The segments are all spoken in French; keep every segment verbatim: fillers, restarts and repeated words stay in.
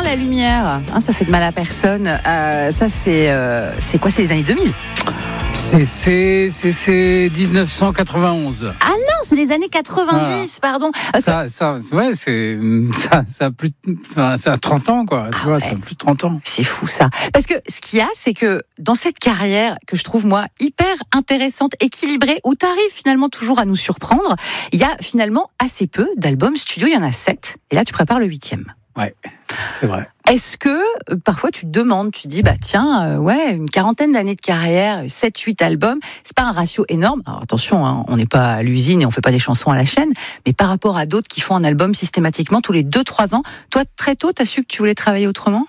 la lumière, hein, ça fait de mal à personne. Euh, ça, c'est, euh, c'est quoi? C'est les années deux mille. C'est, c'est, c'est, c'est dix-neuf cent quatre-vingt-onze. Ah non, c'est les années quatre-vingt-dix, voilà. Pardon. Ça, ça, ouais, c'est, ça, ça a plus, de, enfin, ça a trente ans, quoi. Tu ah vois, ouais. ça a plus de trente ans. C'est fou, ça. Parce que ce qu'il y a, c'est que dans cette carrière que je trouve, moi, hyper intéressante, équilibrée, où tu arrives finalement toujours à nous surprendre, il y a finalement assez peu d'albums studio. Il y en a sept. Et là, tu prépares le huitième. Ouais, c'est vrai. Est-ce que euh, parfois tu te demandes, tu te dis bah tiens euh, ouais une quarantaine d'années de carrière, sept huit albums, c'est pas un ratio énorme. Alors attention, hein, on n'est pas à l'usine et on fait pas des chansons à la chaîne, mais par rapport à d'autres qui font un album systématiquement tous les deux trois ans, toi très tôt t'as su que tu voulais travailler autrement?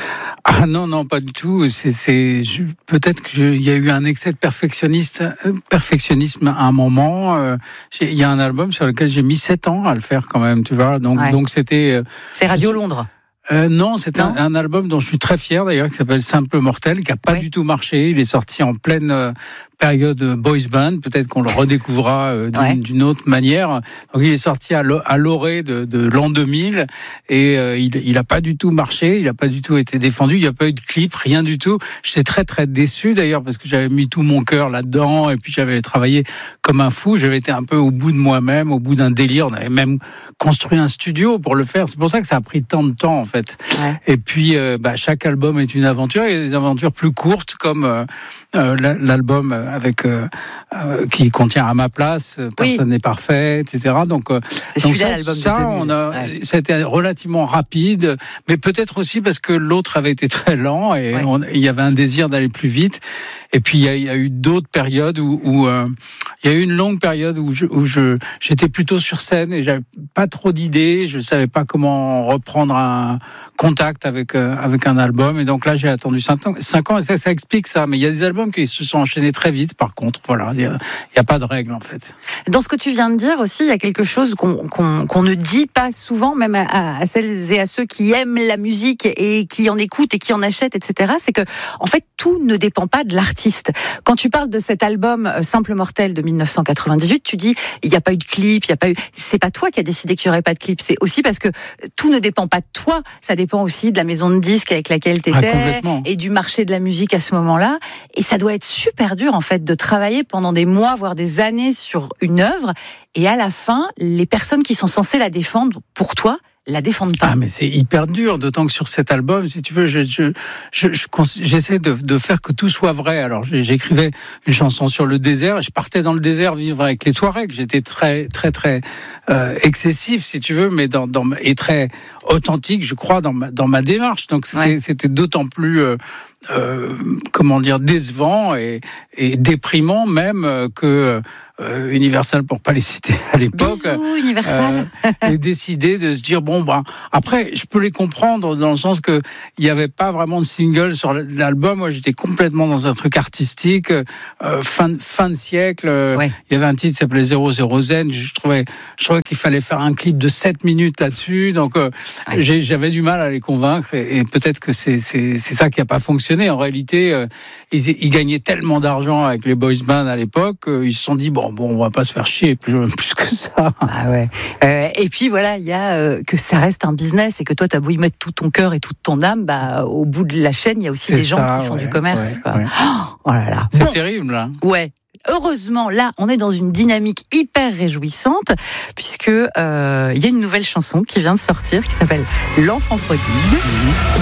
Ah non, non, pas du tout. C'est, c'est, je, peut-être qu'il y a eu un excès de perfectionniste, euh, perfectionnisme à un moment. Euh, il y a un album sur lequel j'ai mis sept ans à le faire quand même, tu vois. Donc, ouais. donc c'était. Euh, c'est Radio Londres. Euh, non, c'est un, un album dont je suis très fier d'ailleurs, qui s'appelle Simple Mortel, qui a pas ouais. du tout marché. Il est sorti en pleine euh, période boys band. Peut-être qu'on le redécouvrira euh, d'une, ouais. d'une autre manière. Donc il est sorti à, à l'orée de, de l'an deux mille et euh, il, il a pas du tout marché. Il a pas du tout été défendu. Il n'y a pas eu de clip, rien du tout. J'étais très très déçu d'ailleurs parce que j'avais mis tout mon cœur là-dedans et puis j'avais travaillé comme un fou. J'avais été un peu au bout de moi-même, au bout d'un délire. On avait même construit un studio pour le faire. C'est pour ça que ça a pris tant de temps en fait. Ouais. Et puis, euh, bah, chaque album est une aventure. Il y a des aventures plus courtes, comme euh, euh, l'album avec euh, euh, qui contient À ma place, Personne oui. n'est parfait, et cetera. Donc, euh, c'est donc ça, l'album ça, de on a, ouais. ça a été relativement rapide, mais peut-être aussi parce que l'autre avait été très lent et ouais. on, il y avait un désir d'aller plus vite. Et puis il y a, il y a eu d'autres périodes où, où euh, il y a eu une longue période où je, où je j'étais plutôt sur scène et j'avais pas trop d'idées, je savais pas comment reprendre un contact avec euh, avec un album et donc là j'ai attendu cinq ans, cinq ans et ça ça explique ça. Mais il y a des albums qui se sont enchaînés très vite. Par contre, voilà, il y a, il y a pas de règle en fait. Dans ce que tu viens de dire aussi, il y a quelque chose qu'on qu'on, qu'on ne dit pas souvent, même à, à celles et à ceux qui aiment la musique et qui en écoutent et qui en achètent, et cetera. C'est que en fait tout ne dépend pas de l'artiste. Quand tu parles de cet album Simple Mortel de dix-neuf cent quatre-vingt-dix-huit, tu dis il n'y a pas eu de clip, il y a pas eu. C'est pas toi qui as décidé qu'il n'y aurait pas de clip. C'est aussi parce que tout ne dépend pas de toi. Ça dépend aussi de la maison de disques avec laquelle tu étais ah, et du marché de la musique à ce moment-là. Et ça doit être super dur en fait de travailler pendant des mois, voire des années sur une œuvre. Et à la fin, les personnes qui sont censées la défendre pour toi la défendent pas. Ah mais c'est hyper dur, d'autant que sur cet album, si tu veux, je, je, je, je j'essaie de, de faire que tout soit vrai. Alors j'écrivais une chanson sur le désert, je partais dans le désert vivre avec les Touaregs. J'étais très très très euh, excessif, si tu veux, mais dans, dans et très authentique, je crois, dans ma dans ma démarche. Donc c'était ouais. c'était d'autant plus euh, euh, comment dire décevant et, et déprimant même euh, que Euh, Universal, pour pas les citer à l'époque, Bisous, Universal. euh, et décidé de se dire bon bah après je peux les comprendre dans le sens que il y avait pas vraiment de single sur l'album. Moi j'étais complètement dans un truc artistique euh, fin fin de siècle. Ouais. Il y avait un titre qui s'appelait zéro zéro Zen. Je trouvais je trouvais qu'il fallait faire un clip de sept minutes là-dessus. Donc euh, ouais. j'ai, j'avais du mal à les convaincre et, et peut-être que c'est c'est c'est ça qui a pas fonctionné. En réalité, euh, ils, ils gagnaient tellement d'argent avec les boys bands à l'époque, euh, ils se sont dit bon Bon, on va pas se faire chier plus, plus que ça. Ah ouais. Euh, et puis voilà, il y a euh, que ça reste un business et que toi, t'as beau y mettre tout ton cœur et toute ton âme, bah au bout de la chaîne, il y a aussi c'est des gens ça, qui font ouais, du commerce. Ouais, quoi. Ouais. Oh là là. C'est bon. terrible, là. Ouais. Heureusement, là, on est dans une dynamique hyper réjouissante puisque euh, il y a une nouvelle chanson qui vient de sortir qui s'appelle L'Enfant Prodigue. Mmh.